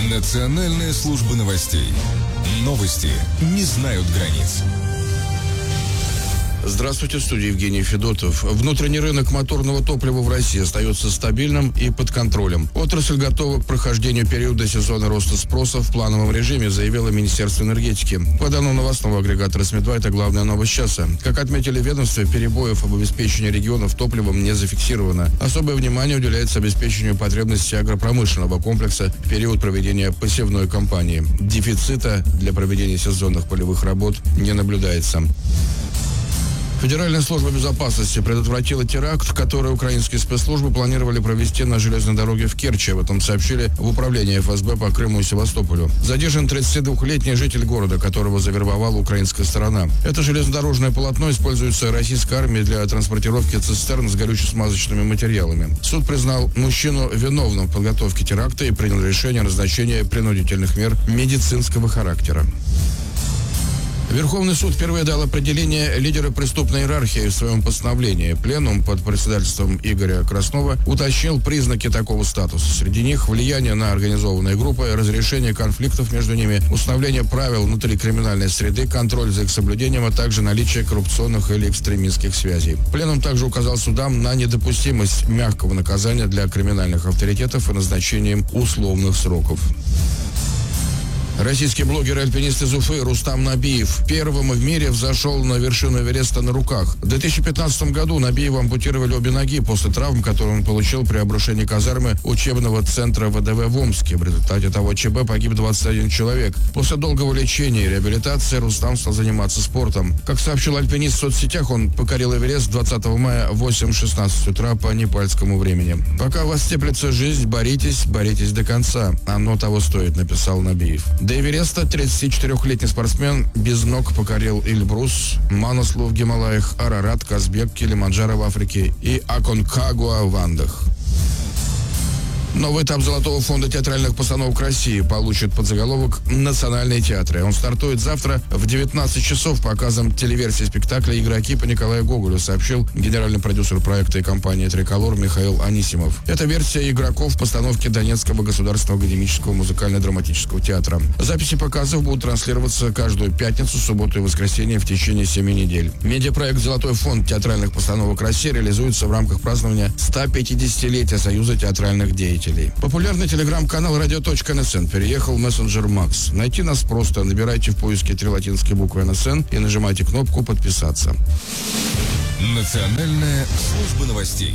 Национальная служба новостей. Новости не знают границ. Здравствуйте, в студии Евгений Федотов. Внутренний рынок моторного топлива в России остается стабильным и под контролем. Отрасль готова к прохождению периода сезона роста спроса в плановом режиме, заявило Министерство энергетики. По данным новостного агрегатора СМИ-2, это главная новость часа. Как отметили ведомства, перебоев об обеспечении регионов топливом не зафиксировано. Особое внимание уделяется обеспечению потребностей агропромышленного комплекса в период проведения посевной кампании. Дефицита для проведения сезонных полевых работ не наблюдается. Федеральная служба безопасности предотвратила теракт, который украинские спецслужбы планировали провести на железной дороге в Керчи. Об этом сообщили в управлении ФСБ по Крыму и Севастополю. Задержан 32-летний житель города, которого завербовала украинская сторона. Это железнодорожное полотно используется российской армией для транспортировки цистерн с горюче-смазочными материалами. Суд признал мужчину виновным в подготовке теракта и принял решение о назначении принудительных мер медицинского характера. Верховный суд впервые дал определение лидера преступной иерархии в своем постановлении. Пленум под председательством Игоря Краснова уточнил признаки такого статуса. Среди них влияние на организованные группы, разрешение конфликтов между ними, установление правил внутри криминальной среды, контроль за их соблюдением, а также наличие коррупционных или экстремистских связей. Пленум также указал судам на недопустимость мягкого наказания для криминальных авторитетов и назначением условных сроков. Российский блогер и альпинист из Уфы Рустам Набиев первым в мире взошел на вершину Эвереста на руках. В 2015 году Набиеву ампутировали обе ноги после травм, которые он получил при обрушении казармы учебного центра ВДВ в Омске. В результате того ЧБ погиб 21 человек. После долгого лечения и реабилитации Рустам стал заниматься спортом. Как сообщил альпинист в соцсетях, он покорил Эверест 20 мая в 8:16 утра по непальскому времени. «Пока у вас теплится жизнь, боритесь до конца. Оно того стоит», написал Набиев. До Эвереста 34-летний спортсмен без ног покорил Эльбрус, Манаслу в Гималаях, Арарат, Казбек, Килиманджаро в Африке и Аконкагуа в Андах. Новый этап Золотого фонда театральных постановок России получит подзаголовок «Национальные театры». Он стартует завтра в 19 часов показом телеверсии спектакля «Игроки» по Николаю Гоголю, сообщил генеральный продюсер проекта и компании «Триколор» Михаил Анисимов. Это версия «Игроков» в постановке Донецкого государственного академического музыкально-драматического театра. Записи показов будут транслироваться каждую пятницу, субботу и воскресенье в течение 7 недель. Медиапроект «Золотой фонд театральных постановок России» реализуется в рамках празднования 150-летия Союза театральных деятелей. Популярный телеграм-канал radio.nsn переехал в мессенджер Макс. Найти нас просто. Набирайте в поиске 3 латинские буквы НСН и нажимайте кнопку «Подписаться». Национальная служба новостей.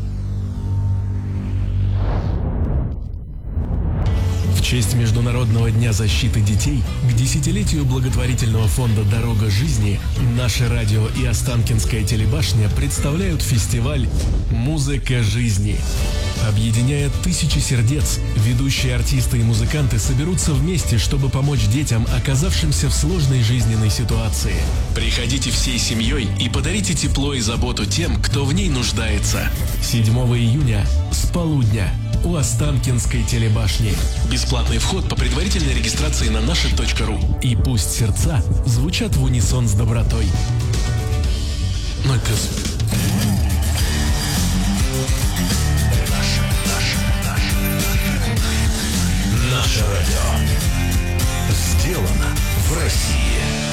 В честь Международного дня защиты детей к десятилетию благотворительного фонда «Дорога жизни» наше радио и Останкинская телебашня представляют фестиваль «Музыка жизни». Объединяя тысячи сердец, ведущие артисты и музыканты соберутся вместе, чтобы помочь детям, оказавшимся в сложной жизненной ситуации. Приходите всей семьей и подарите тепло и заботу тем, кто в ней нуждается. 7 июня с полудня у Останкинской телебашни. Бесплатный вход по предварительной регистрации на наше.ру. И пусть сердца звучат в унисон с добротой. 0+.